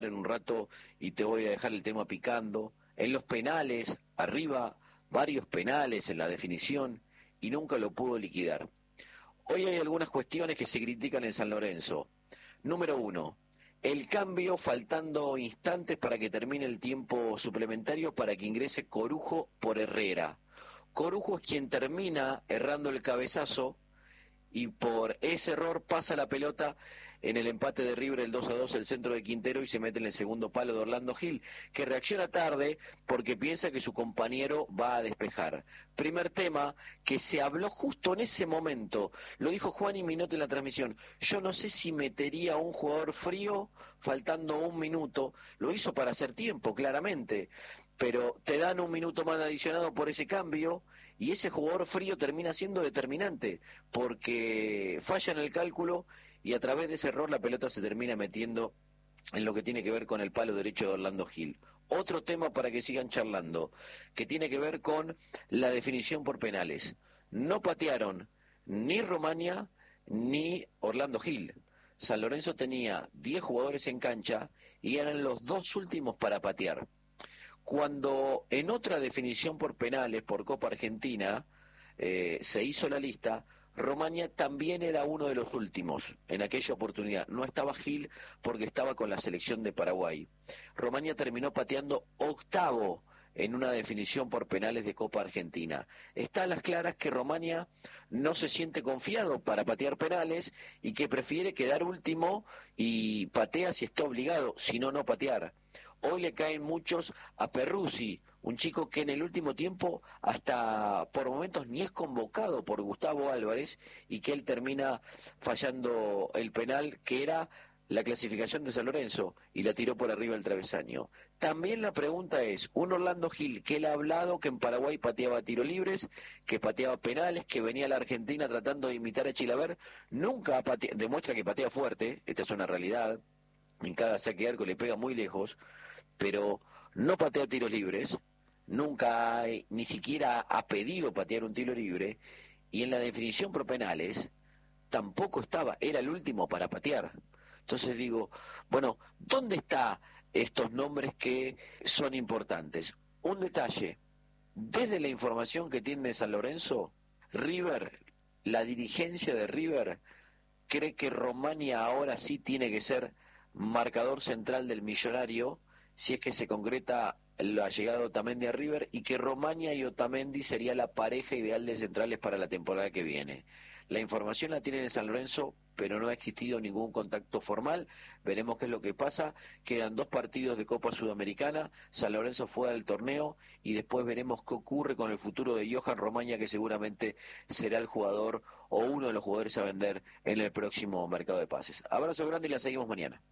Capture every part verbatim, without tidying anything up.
en un rato y te voy a dejar el tema picando. En los penales, arriba, varios penales en la definición y nunca lo pudo liquidar. Hoy hay algunas cuestiones que se critican en San Lorenzo. Número uno, el cambio faltando instantes para que termine el tiempo suplementario para que ingrese Corujo por Herrera. Corujo es quien termina errando el cabezazo y por ese error pasa la pelota en el empate de River, el dos a dos, el centro de Quintero, y se mete en el segundo palo de Orlando Gil, que reacciona tarde porque piensa que su compañero va a despejar. Primer tema que se habló justo en ese momento, lo dijo Juan y Minotti en la transmisión, yo no sé si metería a un jugador frío faltando un minuto, lo hizo para hacer tiempo, claramente, pero te dan un minuto más adicionado por ese cambio, y ese jugador frío termina siendo determinante, porque falla en el cálculo y a través de ese error la pelota se termina metiendo en lo que tiene que ver con el palo derecho de Orlando Gil. Otro tema para que sigan charlando, que tiene que ver con la definición por penales. No patearon ni Romania ni Orlando Gil. San Lorenzo tenía diez jugadores en cancha y eran los dos últimos para patear. Cuando en otra definición por penales por Copa Argentina eh, se hizo la lista, Romania también era uno de los últimos en aquella oportunidad. No estaba Gil porque estaba con la selección de Paraguay. Romania terminó pateando octavo en una definición por penales de Copa Argentina. Está a las claras que Romania no se siente confiado para patear penales y que prefiere quedar último y patea si está obligado, si no, no patear. Hoy le caen muchos a Perruzzi, un chico que en el último tiempo hasta por momentos ni es convocado por Gustavo Álvarez y que él termina fallando el penal que era la clasificación de San Lorenzo y la tiró por arriba del travesaño. También la pregunta es, un Orlando Gil que él ha hablado que en Paraguay pateaba tiros libres, que pateaba penales, que venía a la Argentina tratando de imitar a Chilaver, nunca ha pateado, demuestra que patea fuerte, esta es una realidad, en cada saque de arco le pega muy lejos, pero no patea tiros libres, nunca hay, ni siquiera ha pedido patear un tiro libre, y en la definición por penales tampoco estaba, era el último para patear. Entonces digo, bueno, ¿dónde están estos nombres que son importantes? Un detalle, desde la información que tiene San Lorenzo, River, la dirigencia de River, cree que Romania ahora sí tiene que ser marcador central del Millonario, si es que se concreta la llegada de Otamendi a River, y que Romania y Otamendi sería la pareja ideal de centrales para la temporada que viene. La información la tienen en San Lorenzo, pero no ha existido ningún contacto formal. Veremos qué es lo que pasa. Quedan dos partidos de Copa Sudamericana. San Lorenzo fuera del torneo y después veremos qué ocurre con el futuro de Johan Romaña, que seguramente será el jugador o uno de los jugadores a vender en el próximo mercado de pases. Abrazo grande y la seguimos mañana.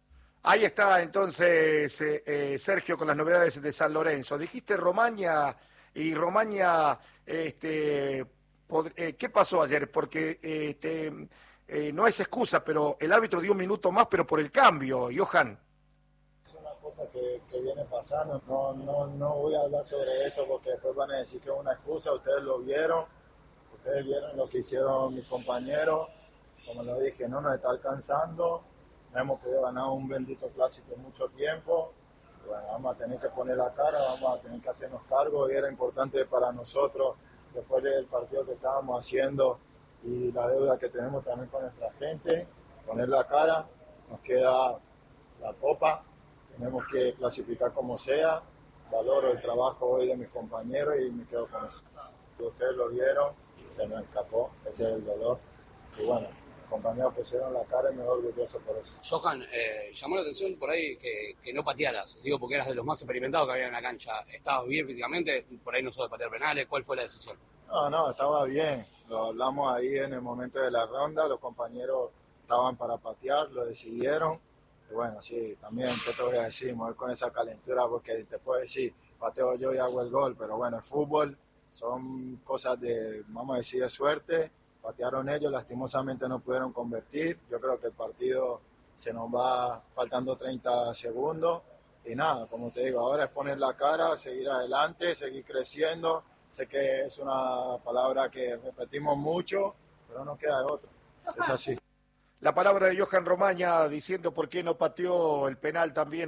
Ahí está entonces eh, eh, Sergio con las novedades de San Lorenzo. Dijiste Romaña y Romaña, este, pod, eh, ¿qué pasó ayer? Porque este, eh, no es excusa, pero el árbitro dio un minuto más, pero por el cambio, Johan. Es una cosa que, que viene pasando, no, no, no voy a hablar sobre eso porque después van a decir que es una excusa, ustedes lo vieron, ustedes vieron lo que hicieron mis compañeros, como lo dije, no nos está alcanzando. No hemos podido ganar un bendito clásico en mucho tiempo. Bueno, vamos a tener que poner la cara, vamos a tener que hacernos cargo y era importante para nosotros después del partido que estábamos haciendo y la deuda que tenemos también con nuestra gente, poner la cara. Nos queda la copa, tenemos que clasificar como sea. Valoro el trabajo hoy de mis compañeros y me quedo con eso. Ustedes lo vieron, se me escapó, ese es el dolor. Y bueno, compañeros pusieron la cara y me doy orgulloso por eso. Johan, eh, llamó la atención por ahí que, que no patearas, digo porque eras de los más experimentados que había en la cancha. ¿Estabas bien físicamente? Por ahí no sos de patear penales, ¿cuál fue la decisión? No, no, estaba bien, lo hablamos ahí en el momento de la ronda, los compañeros estaban para patear, lo decidieron. Y bueno, sí, también, ¿qué te voy a decir? Me voy con esa calentura porque te puedo decir, pateo yo y hago el gol, pero bueno, el fútbol son cosas de, vamos a decir, de suerte. Patearon ellos, lastimosamente no pudieron convertir. Yo creo que el partido se nos va faltando treinta segundos. Y nada, como te digo, ahora es poner la cara, seguir adelante, seguir creciendo. Sé que es una palabra que repetimos mucho, pero no queda de otra. Es así. La palabra de Johan Romaña diciendo por qué no pateó el penal también